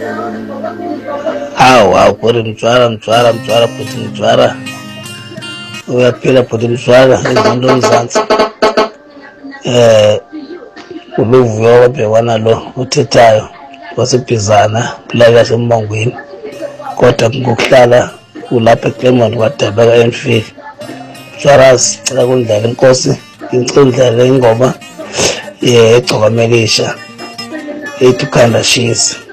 Hawu bhuti mjwara bhuti mjwara. Uyaphila bhuti mjwara engqondo Mzantsi. Uluvuyo wabhekwana lo uthethayo wasebhizana phila kaSembongweni. Kodwa ngokuhlala ulapha eClermont kwadaba kaMfile. Mjwara sicela kundlela inkosi incindlele ingoma egcokamelisha ethi ukhanda shisa.